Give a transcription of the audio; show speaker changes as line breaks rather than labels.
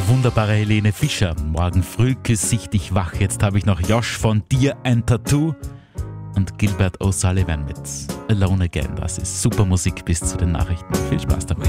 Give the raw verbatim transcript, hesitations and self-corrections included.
wunderbare Helene Fischer. Morgen früh küsse ich dich wach. Jetzt habe ich noch Josh von Dir ein Tattoo und Gilbert O'Sullivan mit Alone Again. Das ist super Musik bis zu den Nachrichten. Viel Spaß dabei.